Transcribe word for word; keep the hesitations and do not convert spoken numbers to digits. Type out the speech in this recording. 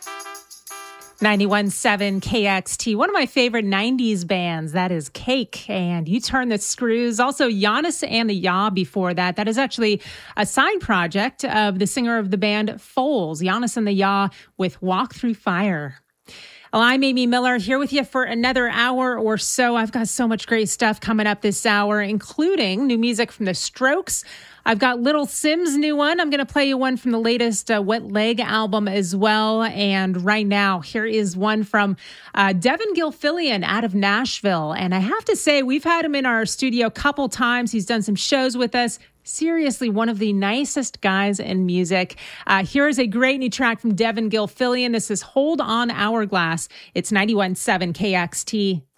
ninety-one point seven K X T, one of my favorite nineties bands, that is Cake, and You Turn the Screws. Also, Giannis and the Yaw before that. That is actually a side project of the singer of the band, Foals. Giannis and the Yaw with Walk Through Fire. Well, I'm Amy Miller here with you for another hour or so. I've got so much great stuff coming up this hour, including new music from The Strokes. I've got Little Sim's new one. I'm going to play you one from the latest uh, Wet Leg album as well. And right now, here is one from uh, Devin Gilfillian out of Nashville. And I have to say, we've had him in our studio a couple times. He's done some shows with us. Seriously, one of the nicest guys in music. Uh, here is a great new track from Devin Gilfillian. This is Hold On Hourglass. It's ninety-one point seven K X T.